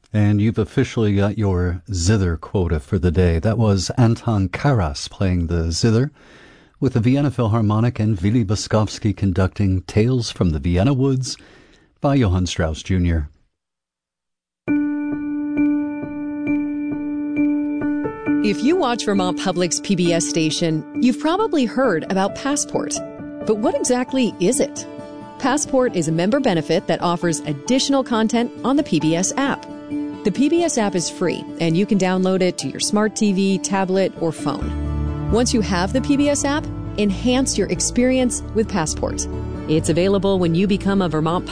And you've officially got your zither quota for the day. That was Anton Karas playing the zither, with the Vienna Philharmonic and Willy Boskovsky conducting Tales from the Vienna Woods by Johann Strauss Jr. If you watch Vermont Public's PBS station, you've probably heard about Passport. But what exactly is it? Passport is a member benefit that offers additional content on the PBS app. The PBS app is free, and you can download it to your smart TV, tablet, or phone. Once you have the PBS app, enhance your experience with Passport. It's available when you become a Vermont